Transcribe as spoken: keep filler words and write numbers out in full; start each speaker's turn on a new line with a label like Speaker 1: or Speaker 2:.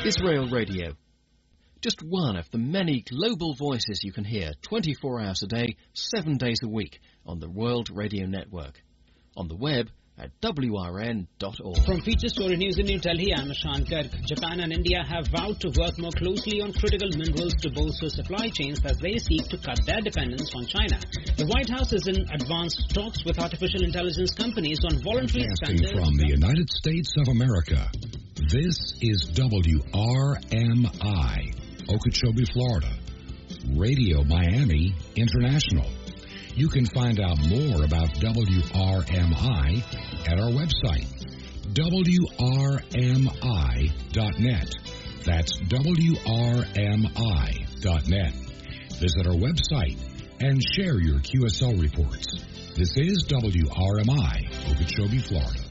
Speaker 1: Israel Radio. Just one of the many global voices you can hear twenty-four hours a day, seven days a week on the World Radio Network. On the web at W R N dot org.
Speaker 2: From Feature Story News in New Delhi, I'm Ashan Garg. Japan and India have vowed to work more closely on critical minerals to bolster supply chains as they seek to cut their dependence on China. The White House is in advanced talks with artificial intelligence companies on voluntary standards.
Speaker 3: From the United States of America, this is W R M I, Okeechobee, Florida. Radio Miami International. You can find out more about W R M I at our website, W R M I dot net. That's W R M I dot net. Visit our website and share your Q S L reports. This is W R M I, Okeechobee, Florida.